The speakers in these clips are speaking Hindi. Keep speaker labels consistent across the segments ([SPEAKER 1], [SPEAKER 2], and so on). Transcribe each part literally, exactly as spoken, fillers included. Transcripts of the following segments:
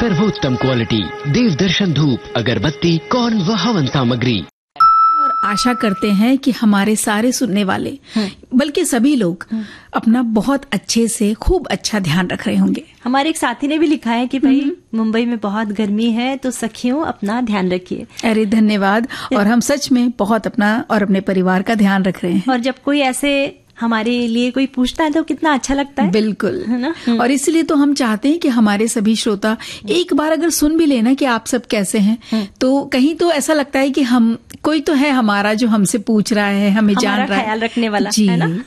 [SPEAKER 1] सर्वोत्तम क्वालिटी देवदर्शन धूप, अगरबत्ती, कौन व हवन सामग्री।
[SPEAKER 2] आशा करते हैं कि हमारे सारे सुनने वाले बल्कि सभी लोग अपना बहुत अच्छे से खूब अच्छा ध्यान रख रहे होंगे।
[SPEAKER 3] हमारे एक साथी ने भी लिखा है कि भाई मुंबई में बहुत गर्मी है तो सखियों अपना ध्यान रखिए।
[SPEAKER 2] अरे धन्यवाद। और हम सच में बहुत अपना और अपने परिवार का ध्यान रख रहे हैं।
[SPEAKER 3] और जब कोई ऐसे हमारे लिए कोई पूछता है तो कितना अच्छा लगता है।
[SPEAKER 2] बिल्कुल,
[SPEAKER 3] है ना।
[SPEAKER 2] और इसलिए तो हम चाहते हैं कि हमारे सभी श्रोता एक बार अगर सुन भी लेना कि आप सब कैसे हैं, तो कहीं तो ऐसा लगता है कि हम कोई तो है हमारा जो हमसे पूछ रहा है, हमें जान रहा है,
[SPEAKER 3] ख्याल रखने वाला
[SPEAKER 2] जी।
[SPEAKER 3] है ना।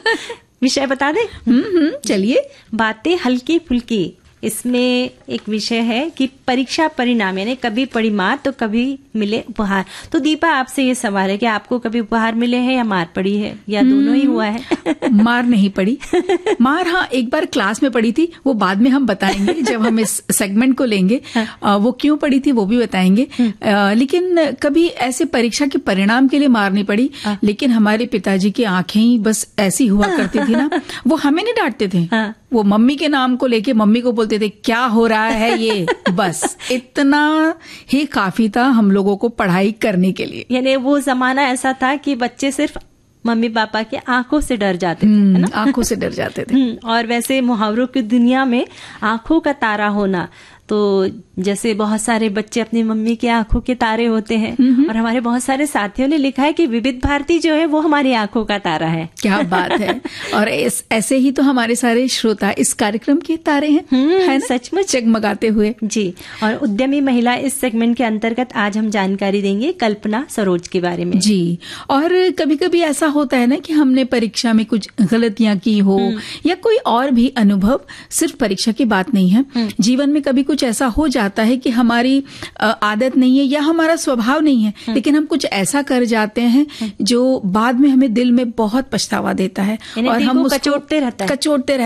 [SPEAKER 3] विषय बता दे।
[SPEAKER 2] हम्म चलिए।
[SPEAKER 3] बातें हल्की फुल्की। इसमें एक विषय है कि परीक्षा परिणाम, यानी कभी पड़ी मार तो कभी मिले उपहार। तो दीपा आपसे ये सवाल है कि आपको कभी उपहार मिले हैं या मार पड़ी है या दोनों ही हुआ है?
[SPEAKER 2] मार नहीं पड़ी। मार हाँ एक बार क्लास में पड़ी थी, वो बाद में हम बताएंगे जब हम इस सेगमेंट को लेंगे। आ, वो क्यों पड़ी थी वो भी बताएंगे। आ, लेकिन कभी ऐसे परीक्षा के परिणाम के लिए मार नहीं पड़ी। लेकिन हमारे पिताजी की आंखें ही बस ऐसी हुआ करती थी ना, वो हमें नहीं डांटते थे, वो मम्मी के नाम को लेके मम्मी को बोलते थे क्या हो रहा है ये, बस इतना ही काफी था हम लोगों को पढ़ाई करने के लिए।
[SPEAKER 3] यानी वो जमाना ऐसा था कि बच्चे सिर्फ मम्मी पापा के आंखों से डर जाते थे, है ना।
[SPEAKER 2] आंखों से डर जाते थे।
[SPEAKER 3] और वैसे मुहावरों की दुनिया में आंखों का तारा होना, तो जैसे बहुत सारे बच्चे अपनी मम्मी के आंखों के तारे होते हैं, और हमारे बहुत सारे साथियों ने लिखा है कि विविध भारती जो है वो हमारी आंखों का तारा है।
[SPEAKER 2] क्या बात है। और इस, ऐसे ही तो हमारे सारे श्रोता इस कार्यक्रम के तारे हैं, है ना?
[SPEAKER 3] सचमुच
[SPEAKER 2] जगमगाते हुए।
[SPEAKER 3] जी। और उद्यमी महिला इस सेगमेंट के अंतर्गत आज हम जानकारी देंगे कल्पना सरोज के बारे में।
[SPEAKER 2] जी। और कभी कभी ऐसा होता है ना कि हमने परीक्षा में कुछ गलतियां की हो या कोई और भी अनुभव, सिर्फ परीक्षा की बात नहीं है, जीवन में कभी कुछ ऐसा हो जाता है कि हमारी आदत नहीं है या हमारा स्वभाव नहीं है, लेकिन हम कुछ ऐसा कर जाते हैं जो बाद में हमें दिल में बहुत पछतावा देता है और हम उसको
[SPEAKER 3] कचोटते रहता है
[SPEAKER 2] कचोटते